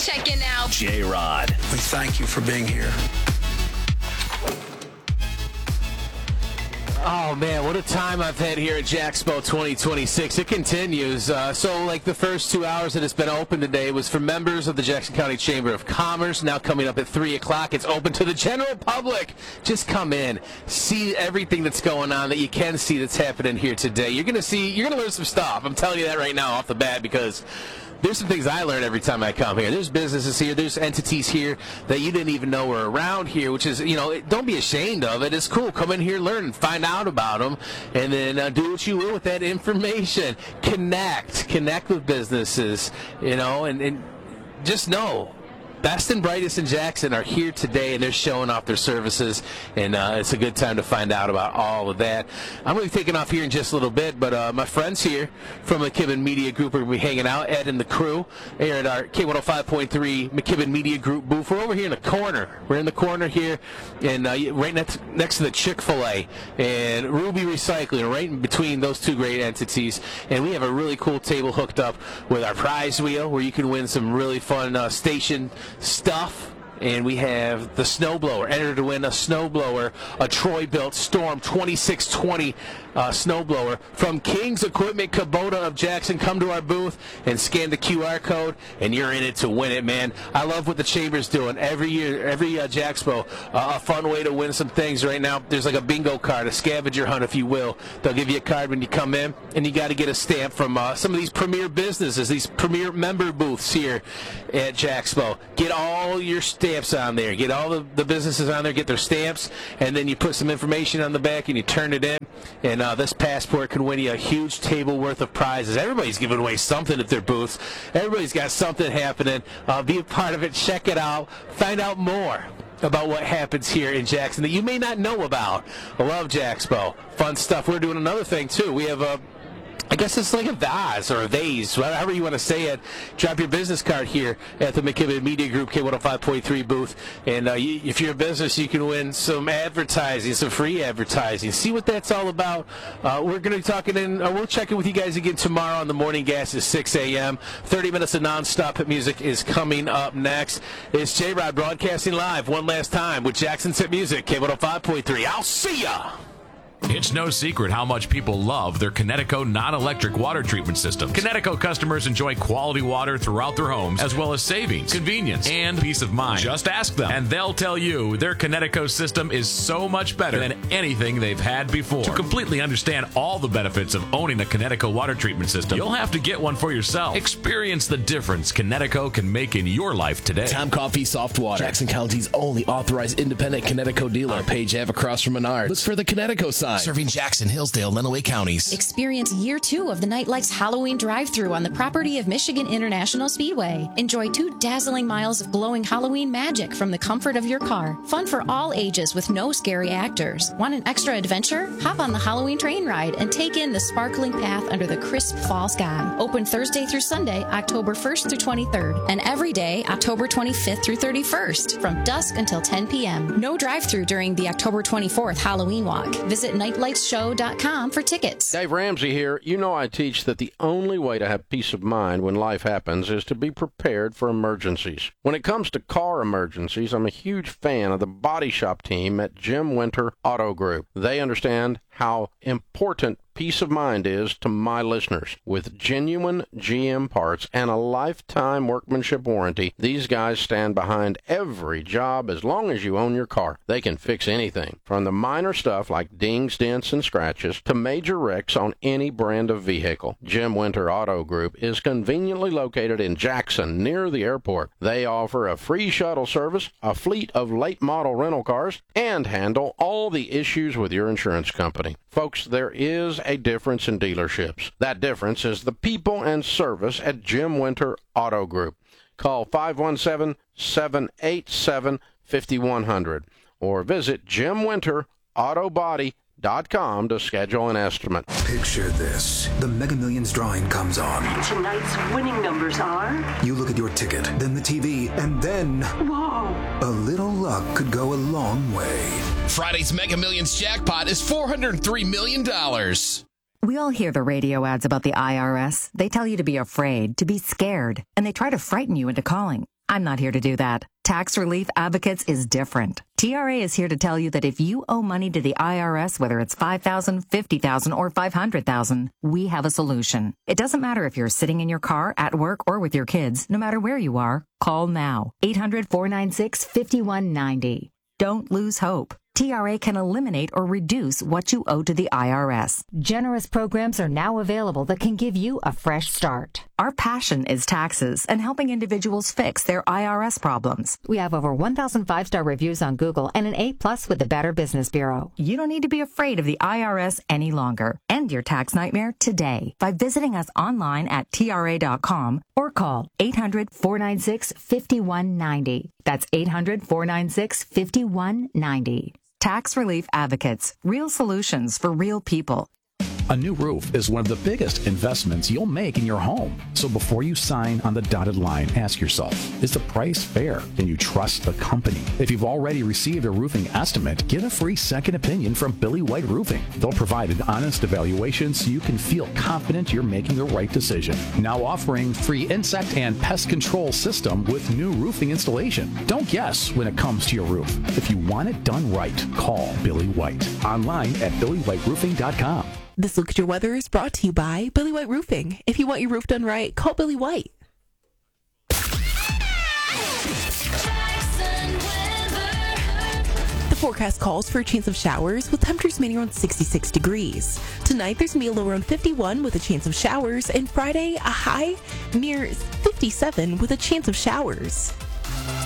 checking out J-Rod. We thank you for being here. Oh, man, what a time I've had here at Jaxpo 2026. It continues. So the first 2 hours that it's been open today was for members of the Jackson County Chamber of Commerce. Now coming up at 3 o'clock, it's open to the general public. Just come in, see everything that's going on that you can see that's happening here today. You're going to learn some stuff. I'm telling you that right now off the bat because there's some things I learn every time I come here. There's businesses here. There's entities here that you didn't even know were around here, which is, don't be ashamed of it. It's cool. Come in here, learn, and find out about them, and then do what you will with that information. Connect with businesses, and just know. Best and brightest in Jackson are here today, and they're showing off their services, and it's a good time to find out about all of that. I'm going to be taking off here in just a little bit, but my friends here from McKibben Media Group are going to be hanging out, Ed and the crew, here at our K105.3 McKibben Media Group booth. We're over here in the corner. We're in the corner here, and right next to the Chick-fil-A and Ruby Recycling, right in between those two great entities, and we have a really cool table hooked up with our prize wheel where you can win some really fun station stuff. And we have the snowblower. Enter to win a snowblower, a Troy-built Storm 2620 snowblower from King's Equipment Kubota of Jackson. Come to our booth and scan the QR code, and you're in it to win it, man. I love what the Chamber's doing. Every year, every Jaxpo, a fun way to win some things right now. There's like a bingo card, a scavenger hunt, if you will. They'll give you a card when you come in, and you got to get a stamp from some of these premier businesses, these premier member booths here at Jaxpo. Get all your stamps on there. Get all the businesses on there, get their stamps, and then you put some information on the back and you turn it in, and this passport can win you a huge table worth of prizes. Everybody's giving away something at their booths. Everybody's got something happening. Be a part of it. Check it out. Find out more about what happens here in Jackson that you may not know about. I love Jaxpo. Fun stuff. We're doing another thing, too. We have I guess it's like a vase or a vase, however you want to say it. Drop your business card here at the McKibben Media Group K105.3 booth. And if you're a business, you can win some advertising, some free advertising. See what that's all about. We're going to be talking we'll check in with you guys again tomorrow on the Morning Gas at 6 a.m. 30 minutes of nonstop music is coming up next. It's J-Rod broadcasting live one last time with Jackson Tip Music, K105.3. I'll see ya! It's no secret how much people love their Connecticut non-electric water treatment systems. Connecticut customers enjoy quality water throughout their homes, as well as savings, convenience, and peace of mind. Just ask them, and they'll tell you their Connecticut system is so much better than anything they've had before. To completely understand all the benefits of owning a Connecticut water treatment system, you'll have to get one for yourself. Experience the difference Connecticut can make in your life today. Tom Coffee Soft Water, Jackson County's only authorized independent Connecticut dealer. Page Ave across from Menards. Look for the Connecticut sign. Serving Jackson, Hillsdale, Lenawee counties. Experience year 2 of the Nightlights Halloween drive-thru on the property of Michigan International Speedway. Enjoy 2 dazzling miles of glowing Halloween magic from the comfort of your car. Fun for all ages with no scary actors. Want an extra adventure? Hop on the Halloween train ride and take in the sparkling path under the crisp fall sky. Open Thursday through Sunday, October 1st through 23rd, and every day, October 25th through 31st, from dusk until 10 p.m. No drive-thru during the October 24th Halloween walk. Visit nightlightsshow.com for tickets. Dave Ramsey here. You know I teach that the only way to have peace of mind when life happens is to be prepared for emergencies. When it comes to car emergencies, I'm a huge fan of the body shop team at Jim Winter Auto Group. They understand how important peace of mind is to my listeners. With genuine GM parts and a lifetime workmanship warranty, these guys stand behind every job as long as you own your car. They can fix anything, from the minor stuff like dings, dents, and scratches to major wrecks on any brand of vehicle. Jim Winter Auto Group is conveniently located in Jackson, near the airport. They offer a free shuttle service, a fleet of late model rental cars, and handle all the issues with your insurance company. Folks, there is a difference in dealerships. That difference is the people and service at Jim Winter Auto Group. Call 517-787-5100 or visit JimWinterAutobody.com to schedule an estimate. Picture this. The Mega Millions drawing comes on. Tonight's winning numbers are... You look at your ticket, then the TV, and then... Whoa! A little luck could go a long way. Friday's Mega Millions jackpot is $403 million. We all hear the radio ads about the IRS. They tell you to be afraid, to be scared, and they try to frighten you into calling. I'm not here to do that. Tax Relief Advocates is different. TRA is here to tell you that if you owe money to the IRS, whether it's $5,000, $50,000, or $500,000, we have a solution. It doesn't matter if you're sitting in your car, at work, or with your kids. No matter where you are, call now. 800-496-5190. Don't lose hope. TRA can eliminate or reduce what you owe to the IRS. Generous programs are now available that can give you a fresh start. Our passion is taxes and helping individuals fix their IRS problems. We have over 1,000 5-star reviews on Google and an A+ with the Better Business Bureau. You don't need to be afraid of the IRS any longer. End your tax nightmare today by visiting us online at TRA.com or call 800-496-5190. That's 800-496-5190. Tax Relief Advocates. Real solutions for real people. A new roof is one of the biggest investments you'll make in your home. So before you sign on the dotted line, ask yourself, is the price fair? Can you trust the company? If you've already received a roofing estimate, get a free second opinion from Billy White Roofing. They'll provide an honest evaluation so you can feel confident you're making the right decision. Now offering free insect and pest control system with new roofing installation. Don't guess when it comes to your roof. If you want it done right, call Billy White. Online at billywhiteroofing.com. This Look at Your Weather is brought to you by Billy White Roofing. If you want your roof done right, call Billy White. The forecast calls for a chance of showers with temperatures mainly around 66 degrees. Tonight, there's going to be a low around 51 with a chance of showers, and Friday, a high near 57 with a chance of showers.